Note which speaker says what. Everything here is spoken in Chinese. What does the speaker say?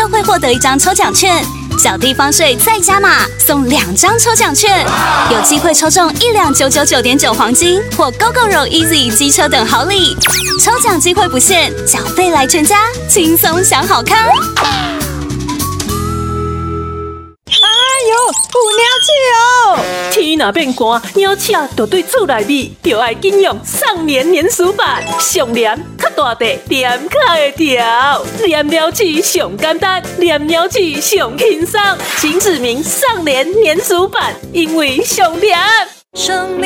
Speaker 1: 就会获得1张抽奖券，小地方税再加码送2张抽奖券，有机会抽中1辆999.9黄金或 GoGoRo Easy 机车等好礼。抽奖机会不限，缴费来全家，轻松享好康。
Speaker 2: 有鸟鼠哦！天若变寒，鸟鼠就对厝内面就要紧用上联粘鼠板，上联较大地，粘较会条，粘了起上简单，粘了起上轻松，请指明上联粘鼠板，因为上粘。